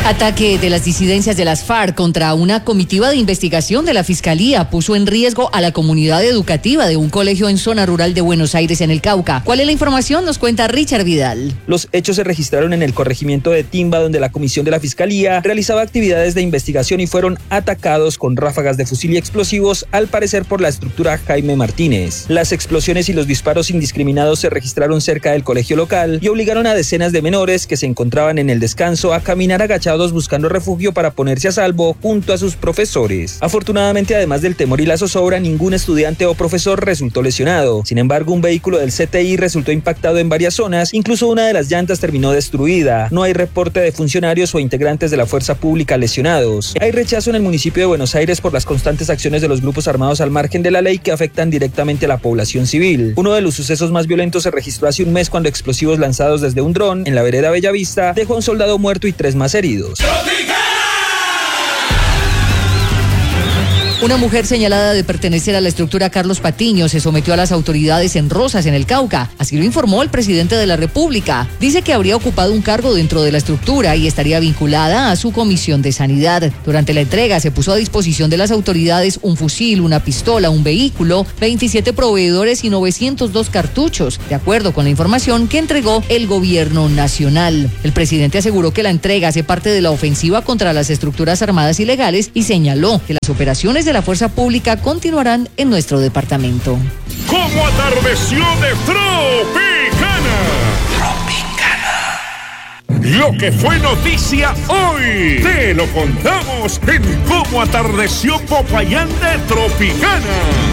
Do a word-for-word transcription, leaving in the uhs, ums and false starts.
Ataque de las disidencias de las FARC contra una comitiva de investigación de la Fiscalía puso en riesgo a la comunidad educativa de un colegio en zona rural de Buenos Aires, en el Cauca. ¿Cuál es la información? Nos cuenta Richard Vidal. Los hechos se registraron en el corregimiento de Timba, donde la comisión de la Fiscalía realizaba actividades de investigación y fueron atacados con ráfagas de fusil y explosivos, al parecer por la estructura Jaime Martínez. Las explosiones y los disparos indiscriminados se registraron cerca del colegio local y obligaron a decenas de menores que se encontraban en el descanso a caminar agachados buscando refugio para ponerse a salvo junto a sus profesores. Afortunadamente, además del temor y la zozobra, ningún estudiante o profesor resultó lesionado. Sin embargo, un vehículo del C T I resultó impactado en varias zonas, incluso una de las llantas terminó destruida. No hay reporte de funcionarios o integrantes de la fuerza pública lesionados. Hay rechazo en el municipio de Buenos Aires por las constantes acciones de los grupos armados al margen de la ley que afectan directamente a la población civil. Uno de los sucesos más violentos se registró hace un mes cuando explosivos lanzados desde un dron en la vereda Bellavista dejó a un soldado muerto y tres más heridos. Una mujer señalada de pertenecer a la estructura Carlos Patiño se sometió a las autoridades en Rosas, en el Cauca. Así lo informó el presidente de la República. Dice que habría ocupado un cargo dentro de la estructura y estaría vinculada a su comisión de sanidad. Durante la entrega se puso a disposición de las autoridades un fusil, una pistola, un vehículo, veintisiete proveedores y novecientos dos cartuchos, de acuerdo con la información que entregó el gobierno nacional. El presidente aseguró que la entrega hace parte de la ofensiva contra las estructuras armadas ilegales y señaló que las operaciones de la fuerza pública continuarán en nuestro departamento. ¿Cómo atardeció de Tropicana? Tropicana. Lo que fue noticia hoy, te lo contamos en Cómo atardeció Popayán de Tropicana.